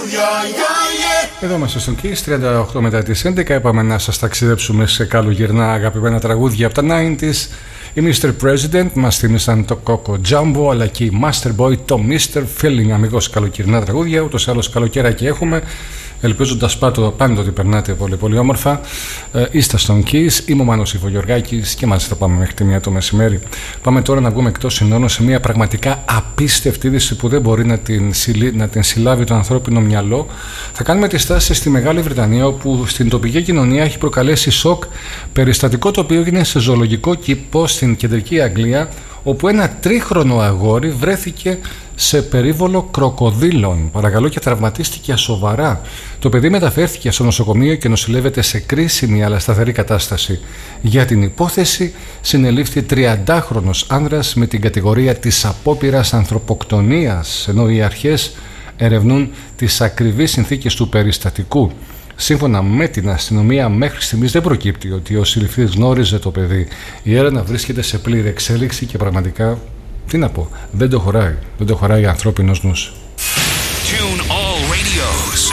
Εδώ είμαστε στον Kiss, 38 μετά τις 11. Είπαμε να σας ταξιδέψουμε σε καλογυρνά αγαπημένα τραγούδια από τα 90s. Οι Mr. President μας θύμισαν το Coco Jumbo, αλλά και οι Master Boy το Mr. Feeling. Αμigώς καλοκαιρινά τραγούδια, ούτως ή άλλως καλοκαιράκι έχουμε. Ελπίζοντας πάντοτε ότι περνάτε πολύ πολύ όμορφα. Είστε στον Kiss, είμαι ο Μάνος Ιβογεωργάκης και μαζί θα πάμε μέχρι τη 1 το μεσημέρι. Πάμε τώρα να βγούμε εκτός συνόρων σε μια πραγματικά απίστευτη είδηση που δεν μπορεί να την συλλάβει το ανθρώπινο μυαλό. Θα κάνουμε τη στάση στη Μεγάλη Βρετανία, όπου στην τοπική κοινωνία έχει προκαλέσει σοκ περιστατικό το οποίο έγινε σε ζωολογικό κήπο στην κεντρική Αγγλία, όπου ένα 3χρονο αγόρι βρέθηκε σε περίβολο κροκοδίλων, παρακαλώ, και τραυματίστηκε σοβαρά. Το παιδί μεταφέρθηκε στο νοσοκομείο και νοσηλεύεται σε κρίσιμη αλλά σταθερή κατάσταση. Για την υπόθεση συνελήφθη 30χρονος άνδρας με την κατηγορία της απόπειρας ανθρωποκτονίας, ενώ οι αρχές ερευνούν τις ακριβείς συνθήκες του περιστατικού. Σύμφωνα με την αστυνομία, μέχρι στιγμής δεν προκύπτει ότι ο συλληφθής γνώριζε το παιδί. Η έρευνα βρίσκεται σε πλήρη εξέλιξη και πραγματικά, τι να πω, δεν το χωράει ανθρώπινος νους.